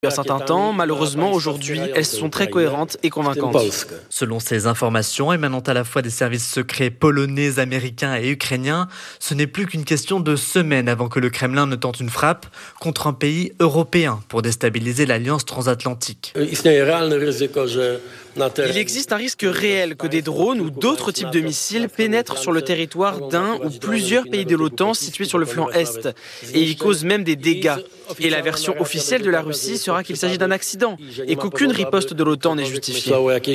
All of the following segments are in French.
Il y a un certain temps, malheureusement, aujourd'hui, elles sont très cohérentes et convaincantes. Selon ces informations émanant à la fois des services secrets polonais, américains et ukrainiens, ce n'est plus qu'une question de semaines avant que le Kremlin ne tente une frappe contre un pays européen pour déstabiliser l'alliance transatlantique. Il existe un risque réel que des drones ou d'autres types de missiles pénètrent sur le territoire d'un ou plusieurs pays de l'OTAN situés sur le flanc Est. Et ils causent même des dégâts. Et la version officielle de la Russie sera qu'il s'agit d'un accident et qu'aucune riposte de l'OTAN n'est justifiée.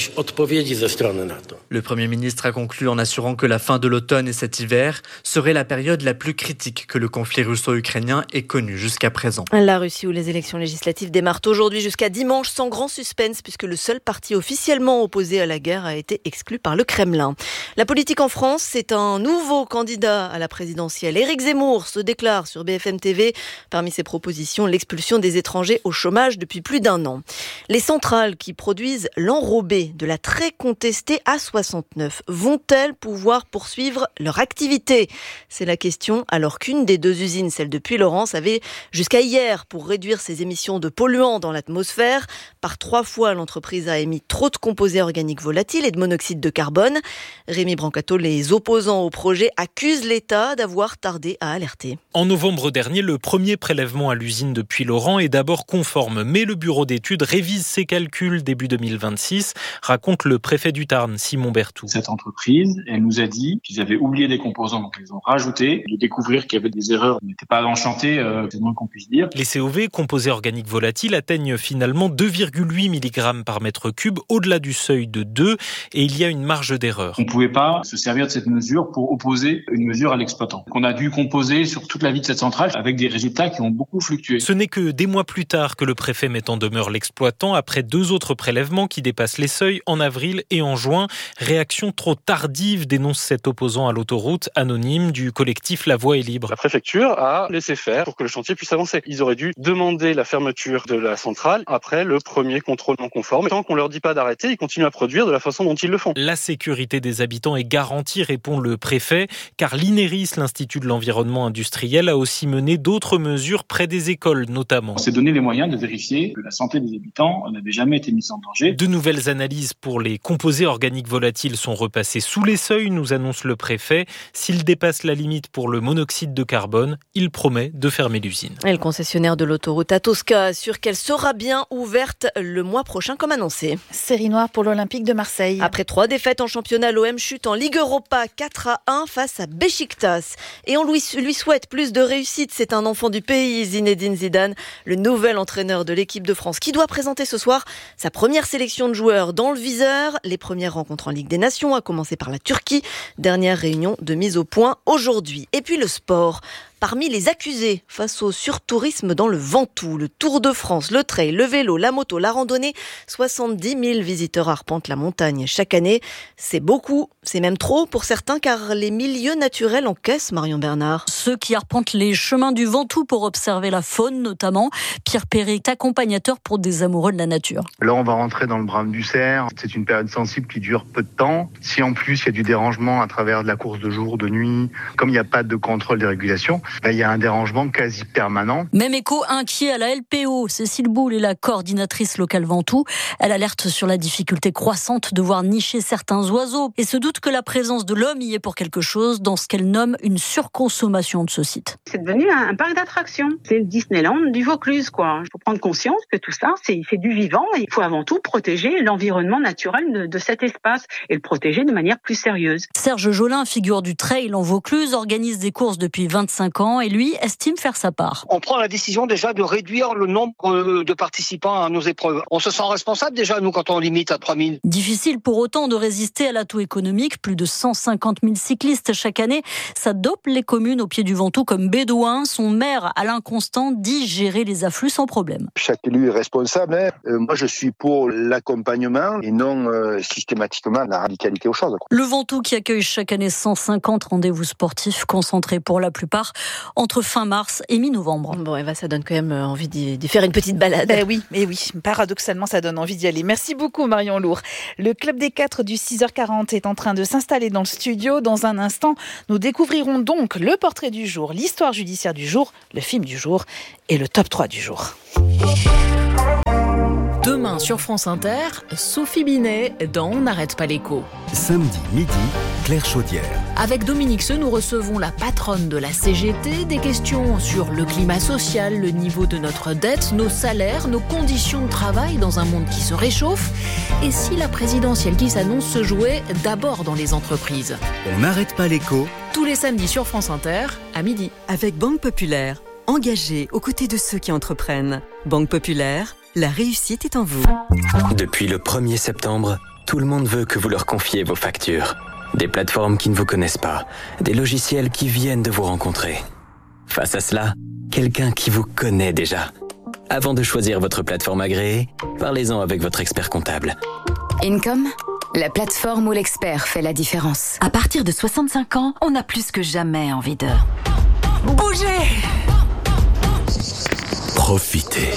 Le Premier ministre a conclu en assurant que la fin de l'automne et cet hiver serait la période la plus critique que le conflit russo-ukrainien ait connue jusqu'à présent. La Russie où les élections législatives démarrent aujourd'hui jusqu'à dimanche sans grand suspense puisque le seul parti officiellement opposé à la guerre a été exclu par le Kremlin. La politique en France, c'est un nouveau candidat à la présidentielle. Éric Zemmour se déclare sur BFM TV. Parmi ses propositions, l'expulsion des étrangers au chômage depuis plus d'1 an. Les centrales qui produisent l'enrobé de la très contestée A69 vont-elles pouvoir poursuivre leur activité ? C'est la question alors qu'une des 2 usines, celle de Puylaurens, avait jusqu'à hier pour réduire ses émissions de polluants dans l'atmosphère. Par 3 fois, l'entreprise a émis trop de composés organiques volatiles et de monoxyde de carbone. Rémi Brancato, les opposants au projet accusent l'État d'avoir tardé à alerter. En novembre dernier, le premier prélèvement à l'usine de Puylaurens est d'abord conforme, mais le bureau d'études révise ses calculs début 2026, raconte le préfet du Tarn, Simon Berthoud. Cette entreprise, elle nous a dit qu'ils avaient oublié des composants, donc ils ont rajouté. De découvrir qu'il y avait des erreurs, on n'était pas enchantés, c'est le moins qu'on puisse dire. Les COV, composés organiques volatiles, atteignent finalement 2,8 mg par mètre cube, au-delà du seuil de 2, et il y a une marge d'erreur. On ne pouvait pas se servir de cette mesure pour opposer une mesure à l'exploitant. On a dû composer sur toute la vie de cette centrale avec des résultats qui ont beaucoup fluctué. Ce n'est que des mois plus tard que le préfet met en demeure l'exploitant après 2 autres prélèvements qui dépassent les seuils en avril et en juin. Réaction trop tardive, dénonce cet opposant à l'autoroute anonyme du collectif La Voie est libre. La préfecture a laissé faire pour que le chantier puisse avancer. Ils auraient dû demander la fermeture de la centrale après le premier contrôle non conforme. Tant qu'on leur dit pas d'arrêter, ils continuent à produire de la façon dont ils le font. La sécurité des habitants est garantie, répond le préfet, car l'INERIS, l'Institut de l'environnement industriel, a aussi mené d'autres mesures près des écoles notamment. On s'est donné les moyens de vérifier que la santé des habitants n'avait jamais été mise en danger. De nouvelles analyses pour les composés organiques volatiles sont repassées sous les seuils, nous annonce le préfet. S'il dépasse la limite pour le monoxyde de carbone, il promet de fermer l'usine. Et le concessionnaire de l'autoroute à Tosca assure qu'elle sera bien ouverte le mois prochain comme annoncé. Série noire pour l'Olympique de Marseille. Après 3 défaites en championnat, l'OM chute en Ligue Europa 4-1 face à Beşiktaş. Et on lui souhaite plus de réussite. C'est un enfant du pays, Zinedine Zidane, le nouvel entraîneur de l'équipe de France, qui doit présenter ce soir sa première sélection de joueurs dans le viseur. Les premières rencontres en Ligue des Nations, à commencer par la Turquie. Dernière réunion de mise au point aujourd'hui. Et puis le sport. Parmi les accusés face au surtourisme dans le Ventoux, le Tour de France, le trail, le vélo, la moto, la randonnée, 70 000 visiteurs arpentent la montagne chaque année. C'est beaucoup, c'est même trop pour certains car les milieux naturels encaissent, Marion Bernard. Ceux qui arpentent les chemins du Ventoux pour observer la faune notamment. Pierre Perret, accompagnateur pour des amoureux de la nature. Là, on va rentrer dans le brame du cerf. C'est une période sensible qui dure peu de temps. Si en plus il y a du dérangement à travers de la course de jour, de nuit, comme il n'y a pas de contrôle des régulations, il y a un dérangement quasi permanent. Même écho inquiet à la LPO. Cécile Boulle est la coordinatrice locale Ventoux. Elle alerte sur la difficulté croissante de voir nicher certains oiseaux et se doute que la présence de l'homme y est pour quelque chose dans ce qu'elle nomme une surconsommation de ce site. C'est devenu un parc d'attractions. C'est le Disneyland du Vaucluse, quoi. Il faut prendre conscience que tout ça, c'est du vivant et il faut avant tout protéger l'environnement naturel de cet espace et le protéger de manière plus sérieuse. Serge Jolin, figure du trail en Vaucluse, organise des courses depuis 25 ans et lui estime faire sa part. On prend la décision déjà de réduire le nombre de participants à nos épreuves. On se sent responsable déjà, nous, quand on limite à 3000. Difficile pour autant de résister à l'atout économique. Plus de 150 000 cyclistes chaque année. Ça dope les communes au pied du Ventoux comme Bédouin. Son maire, Alain Constant, dit gérer les afflux sans problème. Chaque élu est responsable. Moi, je suis pour l'accompagnement et non systématiquement la radicalité aux choses. Le Ventoux qui accueille chaque année 150 rendez-vous sportifs concentrés pour la plupart entre fin mars et mi-novembre. Bon, Eva, ça donne quand même envie d'y faire une petite balade. Oui, paradoxalement, ça donne envie d'y aller. Merci beaucoup, Marion Lourd. Le Club des 4 du 6h40 est en train de s'installer dans le studio. Dans un instant, nous découvrirons donc le portrait du jour, l'histoire judiciaire du jour, le film du jour et le top 3 du jour. Demain sur France Inter, Sophie Binet dans On n'arrête pas l'écho. Samedi midi, Claire Chaudière. Avec Dominique Seux, nous recevons la patronne de la CGT. Des questions sur le climat social, le niveau de notre dette, nos salaires, nos conditions de travail dans un monde qui se réchauffe. Et si la présidentielle qui s'annonce se jouait d'abord dans les entreprises. On n'arrête pas l'écho. Tous les samedis sur France Inter, à midi. Avec Banque Populaire, engagée aux côtés de ceux qui entreprennent. Banque Populaire, la réussite est en vous. Depuis le 1er septembre, tout le monde veut que vous leur confiez vos factures. Des plateformes qui ne vous connaissent pas, des logiciels qui viennent de vous rencontrer. Face à cela, quelqu'un qui vous connaît déjà. Avant de choisir votre plateforme agréée, parlez-en avec votre expert comptable. Income, la plateforme où l'expert fait la différence. À partir de 65 ans, on a plus que jamais envie de bouger. Profitez.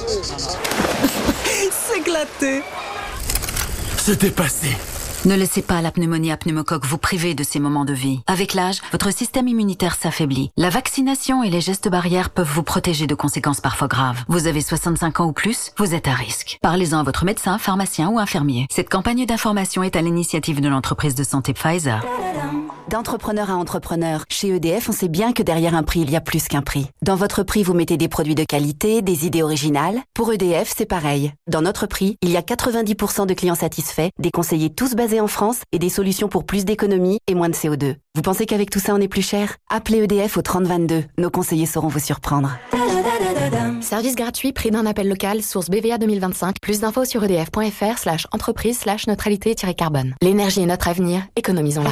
S'éclater. Se dépasser. Ne laissez pas la pneumonie à pneumocoque vous priver de ces moments de vie. Avec l'âge, votre système immunitaire s'affaiblit. La vaccination et les gestes barrières peuvent vous protéger de conséquences parfois graves. Vous avez 65 ans ou plus, vous êtes à risque. Parlez-en à votre médecin, pharmacien ou infirmier. Cette campagne d'information est à l'initiative de l'entreprise de santé Pfizer. D'entrepreneur à entrepreneur, chez EDF, on sait bien que derrière un prix, il y a plus qu'un prix. Dans votre prix, vous mettez des produits de qualité, des idées originales. Pour EDF, c'est pareil. Dans notre prix, il y a 90% de clients satisfaits, des conseillers tous basés en France et des solutions pour plus d'économie et moins de CO2. Vous pensez qu'avec tout ça, on est plus cher ? Appelez EDF au 3022. Nos conseillers sauront vous surprendre. Service gratuit, prix d'un appel local, source BVA 2025. Plus d'infos sur edf.fr/entreprise/neutralité-carbone. L'énergie est notre avenir, économisons-la.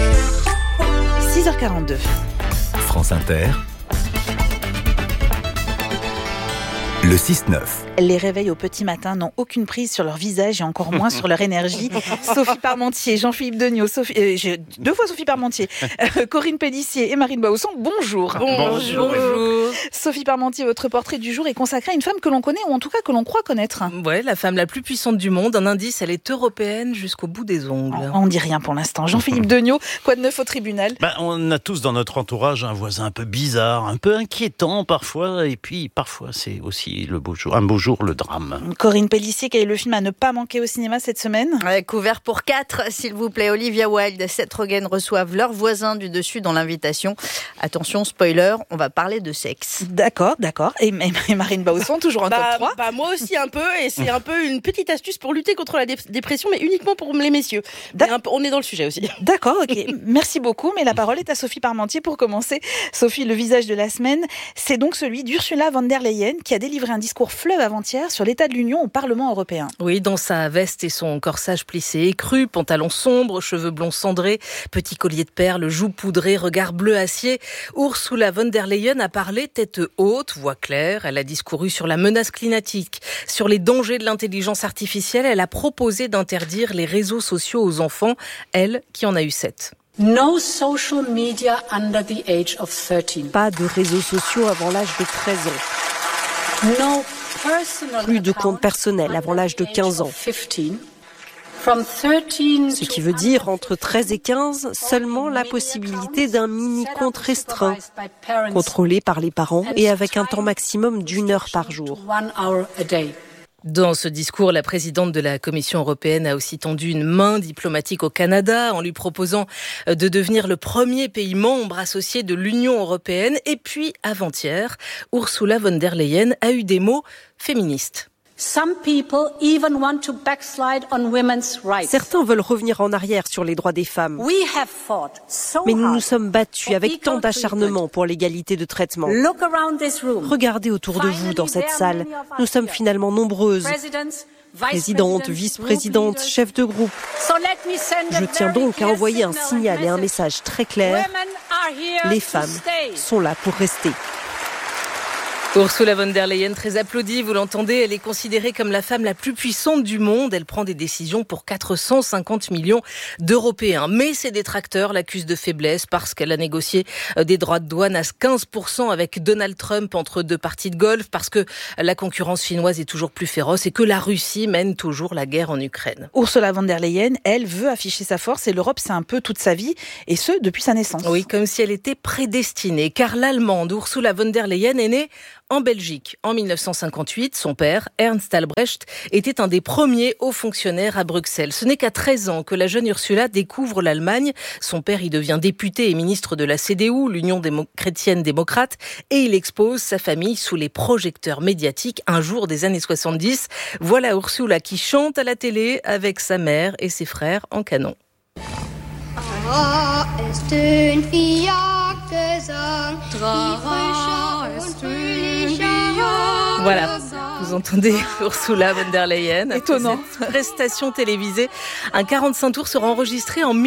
6h42. France Inter. Le 6-9. Les réveils au petit matin n'ont aucune prise sur leur visage et encore moins sur leur énergie. Sophie Parmentier, Jean-Philippe Degnaud, deux fois Sophie Parmentier, Corinne Pélissier et Marine Bausson, bonjour. Bonjour. Sophie Parmentier, votre portrait du jour est consacré à une femme que l'on connaît ou en tout cas que l'on croit connaître. Ouais, la femme la plus puissante du monde. Un indice, elle est européenne jusqu'au bout des ongles. On dit rien pour l'instant. Jean-Philippe Degnaud, quoi de neuf au tribunal ? On a tous dans notre entourage un voisin un peu bizarre, un peu inquiétant parfois, et puis parfois c'est aussi un beau jour, le drame. Corinne Pélissier, quel est le film à ne pas manquer au cinéma cette semaine ? Couvert pour 4, s'il vous plaît. Olivia Wilde, Seth Rogen reçoivent leurs voisins du dessus dans l'invitation. Attention, spoiler, on va parler de sexe. D'accord. Et Marine Bausson, toujours en top 3 ? Moi aussi un peu, et c'est un peu une petite astuce pour lutter contre la dépression, mais uniquement pour les messieurs. On est dans le sujet aussi. D'accord, ok. Merci beaucoup, mais la parole est à Sophie Parmentier pour commencer. Sophie, le visage de la semaine, c'est donc celui d'Ursula von der Leyen qui a délivré un discours fleuve avant-hier sur l'état de l'Union au Parlement européen. Oui, dans sa veste et son corsage plissé écru, pantalon sombre, cheveux blonds cendrés, petit collier de perles, joues poudrées, regard bleu acier, Ursula von der Leyen a parlé tête haute, voix claire. Elle a discouru sur la menace climatique, sur les dangers de l'intelligence artificielle. Elle a proposé d'interdire les réseaux sociaux aux enfants, elle qui en a eu 7. No social media under the age of 13. Pas de réseaux sociaux avant l'âge de 13 ans. Plus de compte personnel avant l'âge de 15 ans. Ce qui veut dire, entre 13 et 15, seulement la possibilité d'un mini-compte restreint, contrôlé par les parents et avec un temps maximum d'1 heure par jour. Dans ce discours, la présidente de la Commission européenne a aussi tendu une main diplomatique au Canada en lui proposant de devenir le premier pays membre associé de l'Union européenne. Et puis, avant-hier, Ursula von der Leyen a eu des mots féministes. Certains veulent revenir en arrière sur les droits des femmes. Mais nous nous sommes battus avec tant d'acharnement pour l'égalité de traitement. Regardez autour de vous dans cette salle. Nous sommes finalement nombreuses. Présidente, vice-présidente, chef de groupe. Je tiens donc à envoyer un signal et un message très clair. Les femmes sont là pour rester. Ursula von der Leyen, très applaudie, vous l'entendez, elle est considérée comme la femme la plus puissante du monde. Elle prend des décisions pour 450 millions d'Européens. Mais ses détracteurs l'accusent de faiblesse parce qu'elle a négocié des droits de douane à 15% avec Donald Trump entre deux parties de golf, parce que la concurrence chinoise est toujours plus féroce et que la Russie mène toujours la guerre en Ukraine. Ursula von der Leyen, elle, veut afficher sa force et l'Europe, c'est un peu toute sa vie, et ce, depuis sa naissance. Oui, comme si elle était prédestinée, car l'Allemande Ursula von der Leyen est née en Belgique. En 1958, son père, Ernst Albrecht, était un des premiers hauts fonctionnaires à Bruxelles. Ce n'est qu'à 13 ans que la jeune Ursula découvre l'Allemagne. Son père y devient député et ministre de la CDU, l'Union chrétienne démocrate, et il expose sa famille sous les projecteurs médiatiques un jour des années 70. Voilà Ursula qui chante à la télé avec sa mère et ses frères en canon. Voilà, vous entendez Ursula von der Leyen. Étonnant. Cette prestation télévisée, un 45 tours sera enregistré en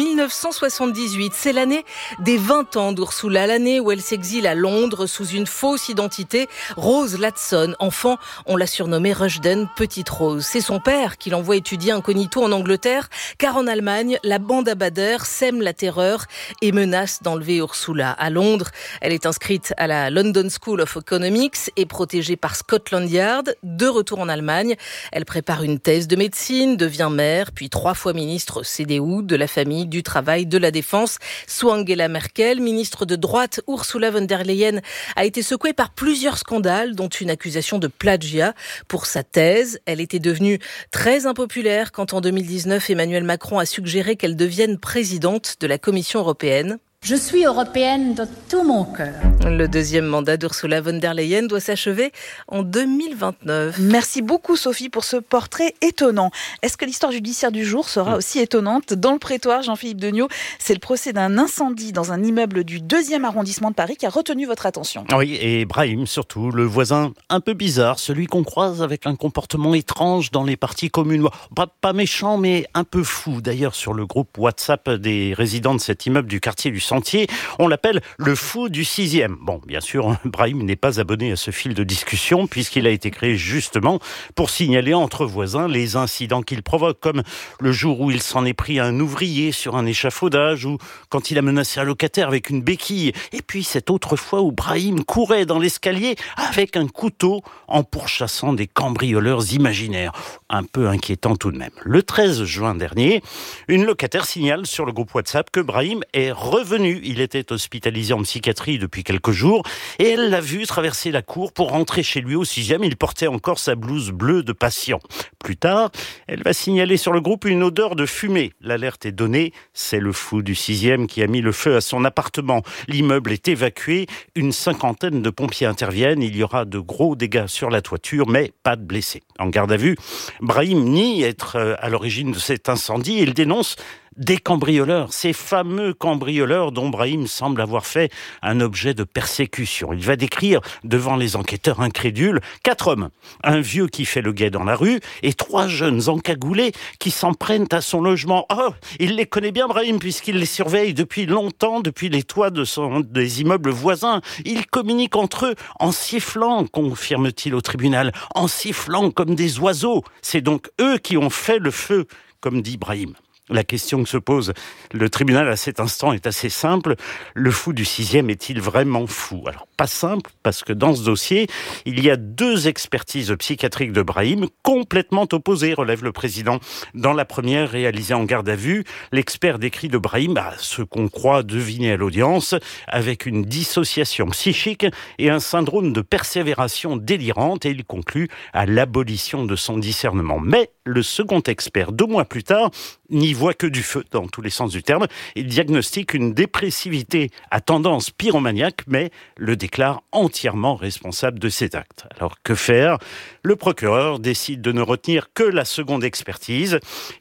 1978. C'est l'année des 20 ans d'Ursula, l'année où elle s'exile à Londres sous une fausse identité. Rose Latson, enfant, on l'a surnommée Rushden Petite Rose. C'est son père qui l'envoie étudier incognito en Angleterre, car en Allemagne, la bande à Bader sème la terreur et menace d'enlever Ursula. À Londres, elle est inscrite à la London School of Economics et protégée par Scotland Yard. De retour en Allemagne, elle prépare une thèse de médecine, devient mère, puis 3 fois ministre CDU, de la famille, du travail, de la défense. Sous Angela Merkel, ministre de droite, Ursula von der Leyen a été secouée par plusieurs scandales, dont une accusation de plagiat pour sa thèse. Elle était devenue très impopulaire quand en 2019, Emmanuel Macron a suggéré qu'elle devienne présidente de la Commission européenne. Je suis européenne de tout mon cœur. Le deuxième mandat d'Ursula von der Leyen doit s'achever en 2029. Merci beaucoup Sophie pour ce portrait étonnant. Est-ce que l'histoire judiciaire du jour sera aussi étonnante ? Dans le prétoire, Jean-Philippe Degnaud, c'est le procès d'un incendie dans un immeuble du 2e arrondissement de Paris qui a retenu votre attention. Oui, et Brahim surtout, le voisin un peu bizarre, celui qu'on croise avec un comportement étrange dans les parties communes. Pas méchant, mais un peu fou. D'ailleurs, sur le groupe WhatsApp des résidents de cet immeuble du quartier du Sentier, on l'appelle le fou du 6e. Bon, bien sûr, Brahim n'est pas abonné à ce fil de discussion puisqu'il a été créé justement pour signaler entre voisins les incidents qu'il provoque, comme le jour où il s'en est pris à un ouvrier sur un échafaudage ou quand il a menacé un locataire avec une béquille. Et puis cette autre fois où Brahim courait dans l'escalier avec un couteau en pourchassant des cambrioleurs imaginaires. Un peu inquiétant tout de même. Le 13 juin dernier, une locataire signale sur le groupe WhatsApp que Brahim est revenu. Il était hospitalisé en psychiatrie depuis quelques jours et elle l'a vu traverser la cour pour rentrer chez lui au 6e. Il portait encore sa blouse bleue de patient. Plus tard, elle va signaler sur le groupe une odeur de fumée. L'alerte est donnée. C'est le fou du 6e qui a mis le feu à son appartement. L'immeuble est évacué. Une 50aine de pompiers interviennent. Il y aura de gros dégâts sur la toiture, mais pas de blessés. En garde à vue, Brahim nie être à l'origine de cet incendie. Il dénonce des cambrioleurs, ces fameux cambrioleurs dont Brahim semble avoir fait un objet de persécution. Il va décrire devant les enquêteurs incrédules 4 hommes, un vieux qui fait le guet dans la rue et 3 jeunes encagoulés qui s'en prennent à son logement. Oh, il les connaît bien Brahim puisqu'il les surveille depuis longtemps, depuis les toits des immeubles voisins. Ils communiquent entre eux en sifflant, confirme-t-il au tribunal, en sifflant comme des oiseaux. C'est donc eux qui ont fait le feu, comme dit Brahim. La question que se pose le tribunal à cet instant est assez simple. Le fou du 6e est-il vraiment fou ? Alors, pas simple, parce que dans ce dossier, il y a 2 expertises psychiatriques de Brahim complètement opposées, relève le président. Dans la première, réalisée en garde à vue, l'expert décrit de Brahim ce qu'on croit deviner à l'audience, avec une dissociation psychique et un syndrome de persévération délirante, et il conclut à l'abolition de son discernement. Mais le second expert, 2 mois plus tard, n'y voit que du feu dans tous les sens du terme. Il diagnostique une dépressivité à tendance pyromaniaque, mais le déclare entièrement responsable de cet acte. Alors que faire ? Le procureur décide de ne retenir que la seconde expertise.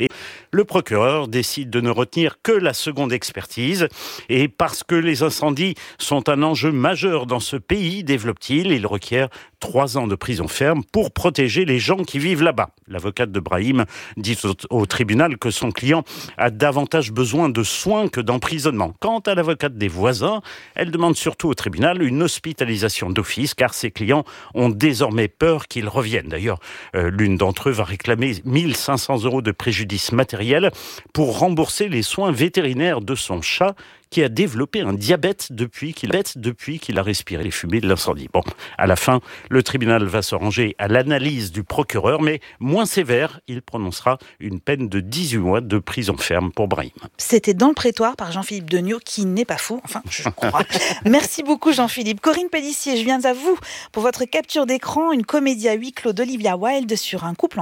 Et parce que les incendies sont un enjeu majeur dans ce pays, développe-t-il, il requiert 3 ans de prison ferme pour protéger les gens qui vivent là-bas. L'avocate de Brahim dit au tribunal que son client a davantage besoin de soins que d'emprisonnement. Quant à l'avocate des voisins, elle demande surtout au tribunal une hospitalisation d'office car ses clients ont désormais peur qu'il revienne. D'ailleurs, l'une d'entre eux va réclamer 1 500 € de préjudice matériel pour rembourser les soins vétérinaires de son chat qui a développé un diabète depuis qu'il a respiré les fumées de l'incendie. Bon, à la fin, le tribunal va se ranger à l'analyse du procureur, mais moins sévère, il prononcera une peine de 18 mois de prison ferme pour Brahim. C'était dans le prétoire par Jean-Philippe Degnaud, qui n'est pas fou, enfin, je crois. Merci beaucoup Jean-Philippe. Corinne Pellissier, je viens à vous pour votre capture d'écran, une comédie à huis clos d'Olivia Wilde sur un couple